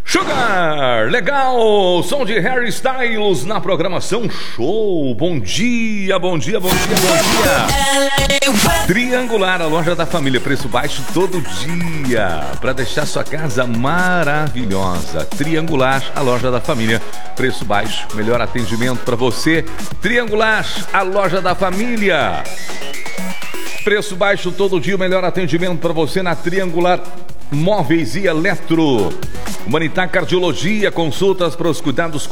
Sugar, legal, som de Harry Styles na programação show. Bom dia, bom dia, bom dia, bom dia. Triangular, a loja da família, preço baixo todo dia, para deixar sua casa maravilhosa. Triangular, a loja da família, preço baixo, melhor atendimento para você. Triangular, a loja da família, preço baixo todo dia, melhor atendimento para você na Triangular Móveis e Eletro. Humanitar Cardiologia, consultas para os cuidados